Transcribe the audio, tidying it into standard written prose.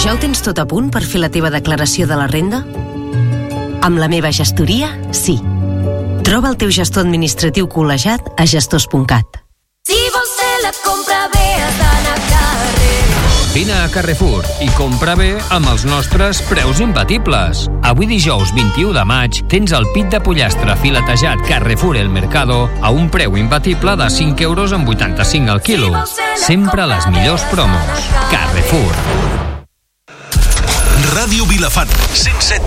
Ja ho tens tot a punt per fer la teva declaració de la renda? Amb la meva gestoria, sí. Troba el teu gestor administratiu col·legiat a gestors.cat. Si vols fer la compra bé, has d'anar a Carrer. Vine a Carrefour i compra bé amb els nostres preus imbatibles. Avui dijous 21 de maig tens el pit de pollastre filetejat Carrefour El Mercado a un preu imbatible de 5,85 € al quilo. Sempre les millors promos. Carrefour. Ràdio Vilafant, 107.